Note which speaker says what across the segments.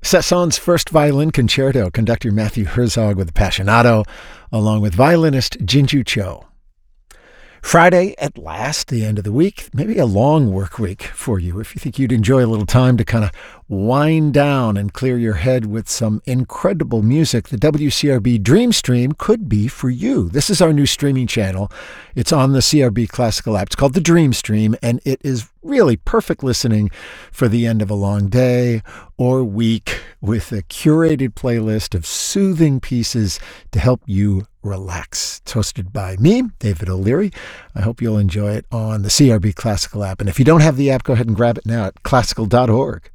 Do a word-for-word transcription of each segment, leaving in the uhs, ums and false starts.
Speaker 1: Cessone's First Violin Concerto, conductor Matthew Herzog with the Passionato, along with violinist Jinju Cho. Friday, at last, the end of the week, maybe a long work week for you. If you think you'd enjoy a little time to kind of wind down and clear your head with some incredible music, the W C R B Dream Stream could be for you. This is our new streaming channel. It's on the C R B Classical app. It's called the Dream Stream, and it is really perfect listening for the end of a long day or week with a curated playlist of soothing pieces to help you relax. It's hosted by me, David O'Leary. I hope you'll enjoy it on the C R B Classical app. And if you don't have the app, go ahead and grab it now at classical dot org.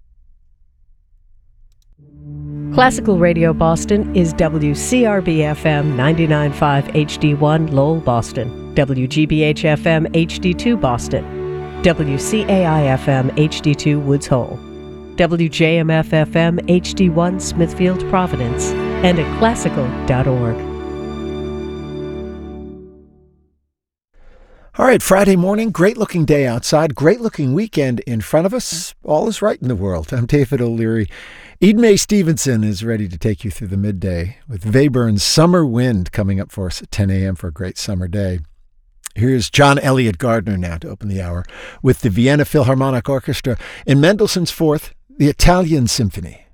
Speaker 2: Classical Radio Boston is W C R B F M ninety-nine point five H D one Lowell, Boston, W G B H F M H D two Boston, W C A I F M H D two Woods Hole, W J M F F M H D one Smithfield, Providence, and at classical dot org.
Speaker 1: All right, Friday morning, great-looking day outside, great-looking weekend in front of us. All is right in the world. I'm David O'Leary. Eden Mae Stevenson is ready to take you through the midday with Webern's Summer Wind coming up for us at ten a.m. for a great summer day. Here's John Elliott Gardner now to open the hour with the Vienna Philharmonic Orchestra in Mendelssohn's Fourth, the Italian Symphony.